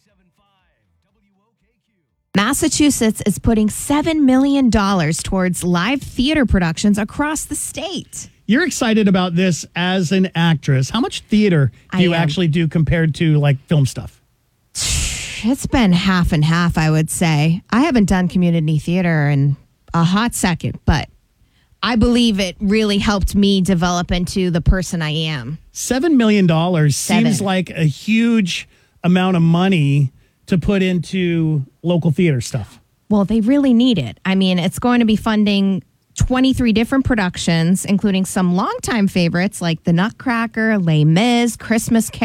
Massachusetts is putting $7 million towards live theater productions across the state. You're excited about this as an actress. How much theater do you actually do compared to like film stuff? It's been half and half, I would say. I haven't done community theater in a hot second, but I believe it really helped me develop into the person I am. $7 million seems like a huge amount of money to put into local theater stuff. Well, they really need it. I mean, it's going to be funding 23 different productions, including some longtime favorites like The Nutcracker, Les Mis, Christmas Carol.